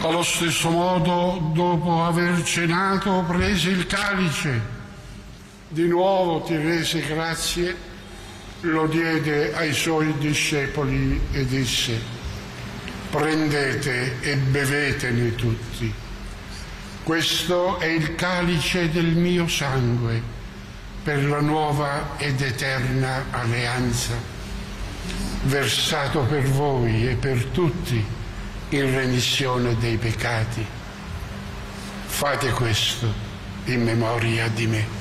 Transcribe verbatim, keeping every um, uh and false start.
Allo stesso modo, dopo aver cenato, prese il calice, di nuovo ti rese grazie, lo diede ai suoi discepoli e disse: prendete e bevetene tutti. Questo è il calice del mio sangue per la nuova ed eterna alleanza, versato per voi e per tutti in remissione dei peccati. Fate questo in memoria di me.